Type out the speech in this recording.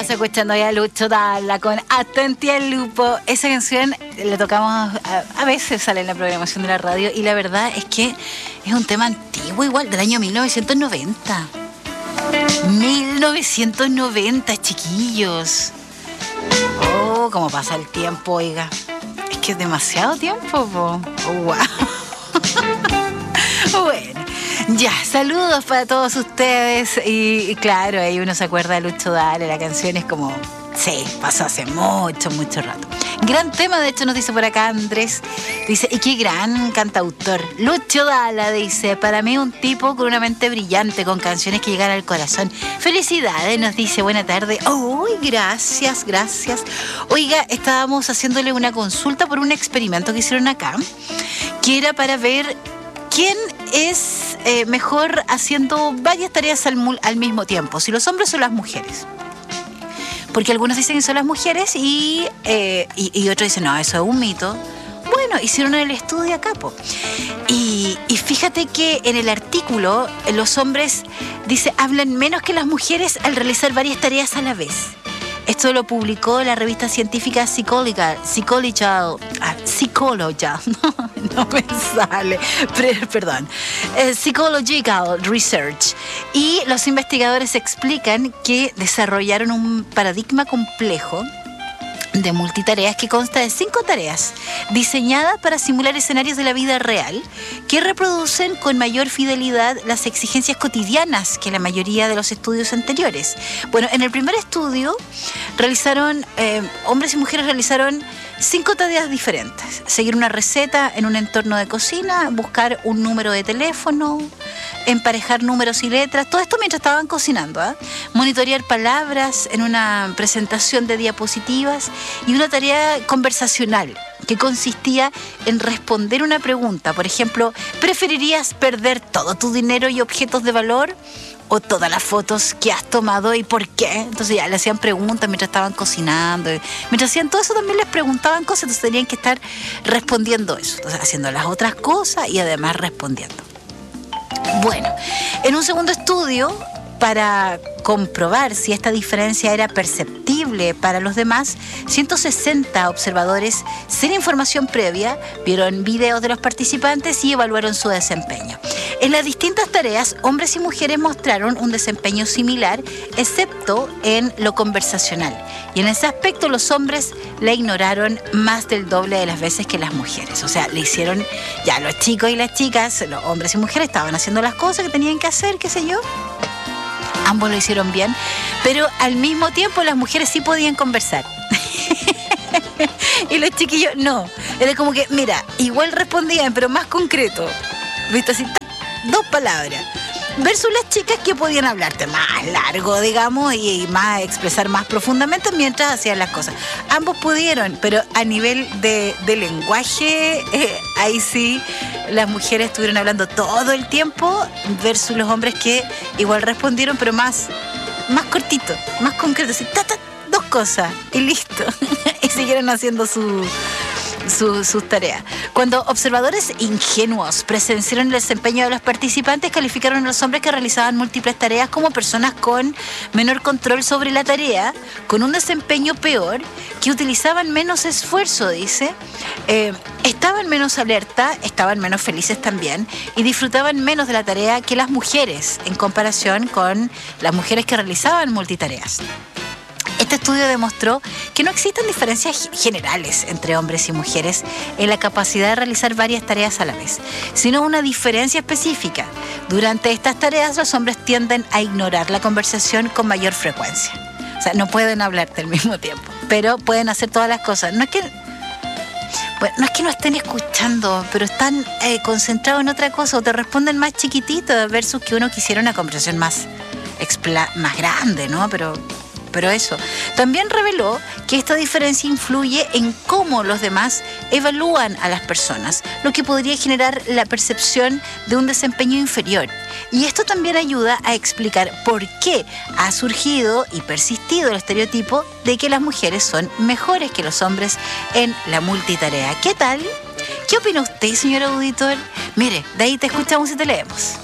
Estamos escuchando ya a Lucho Dalla con Attenti al lupo. Esa canción la tocamos, a veces sale en la programación de la radio, y la verdad es que es un tema antiguo, igual, del año 1990. 1990, chiquillos. Oh, cómo pasa el tiempo, oiga. Es que es demasiado tiempo, po. Oh, wow. Bueno, ya, saludos para todos ustedes. Y claro, ahí uno se acuerda de Lucho Dalla. La canción es como, sí, pasó hace mucho, mucho rato. Gran tema, de hecho, nos dice por acá Andrés. Dice, y qué gran cantautor. Lucho Dalla, dice, para mí un tipo con una mente brillante, con canciones que llegan al corazón. Felicidades, nos dice, buena tarde. Uy, gracias, gracias. Oiga, estábamos haciéndole una consulta por un experimento que hicieron acá, que era para ver quién es mejor haciendo varias tareas al mismo tiempo, si los hombres o las mujeres. Porque algunos dicen que son las mujeres y otros dicen, no, eso es un mito. Bueno, hicieron el estudio acá, po. Y fíjate que en el artículo los hombres, dice, hablan menos que las mujeres al realizar varias tareas a la vez. Esto lo publicó la revista científica Psychological, no me sale, perdón, Psychological Research. Y los investigadores explican que desarrollaron un paradigma complejo de multitareas que consta de 5 tareas diseñadas para simular escenarios de la vida real que reproducen con mayor fidelidad las exigencias cotidianas que la mayoría de los estudios anteriores. Bueno, en el primer estudio realizaron, hombres y mujeres realizaron 5 tareas diferentes: seguir una receta en un entorno de cocina, buscar un número de teléfono, emparejar números y letras, todo esto mientras estaban cocinando, monitorear palabras en una presentación de diapositivas, y una tarea conversacional que consistía en responder una pregunta. Por ejemplo, ¿preferirías perder todo tu dinero y objetos de valor o todas las fotos que has tomado y por qué? Entonces ya le hacían preguntas mientras estaban cocinando. Mientras hacían todo eso también les preguntaban cosas, entonces tenían que estar respondiendo eso, entonces haciendo las otras cosas y además respondiendo. Bueno, en un segundo estudio, para comprobar si esta diferencia era perceptible para los demás, 160 observadores sin información previa vieron videos de los participantes y evaluaron su desempeño. En las distintas tareas, hombres y mujeres mostraron un desempeño similar, excepto en lo conversacional. Y en ese aspecto los hombres la ignoraron más del doble de las veces que las mujeres. O sea, le hicieron, ya los chicos y las chicas, los hombres y mujeres estaban haciendo las cosas que tenían que hacer, qué sé yo. Ambos lo hicieron bien, pero al mismo tiempo las mujeres sí podían conversar. Y los chiquillos no. Era como que, mira, igual respondían, pero más concreto. ¿Viste? Así, 2 palabras. Versus las chicas que podían hablarte más largo, digamos, y más expresar más profundamente mientras hacían las cosas. Ambos pudieron, pero a nivel de lenguaje, ahí sí las mujeres estuvieron hablando todo el tiempo versus los hombres que igual respondieron, pero más cortito, más concreto, así, 2 cosas y listo. Y siguieron haciendo sus tareas. Cuando observadores ingenuos presenciaron el desempeño de los participantes, calificaron a los hombres que realizaban múltiples tareas como personas con menor control sobre la tarea, con un desempeño peor, que utilizaban menos esfuerzo, dice, estaban menos alerta, estaban menos felices también, y disfrutaban menos de la tarea que las mujeres, en comparación con las mujeres que realizaban multitareas. Este estudio demostró que no existen diferencias generales entre hombres y mujeres en la capacidad de realizar varias tareas a la vez, sino una diferencia específica. Durante estas tareas, los hombres tienden a ignorar la conversación con mayor frecuencia. O sea, no pueden hablarte al mismo tiempo, pero pueden hacer todas las cosas. No es que no estén escuchando, pero están concentrados en otra cosa, o te responden más chiquitito versus que uno quisiera una conversación más grande, ¿no? Pero eso. También reveló que esta diferencia influye en cómo los demás evalúan a las personas, lo que podría generar la percepción de un desempeño inferior. Y esto también ayuda a explicar por qué ha surgido y persistido el estereotipo de que las mujeres son mejores que los hombres en la multitarea. ¿Qué tal? ¿Qué opina usted, señor auditor? Mire, de ahí te escuchamos y te leemos.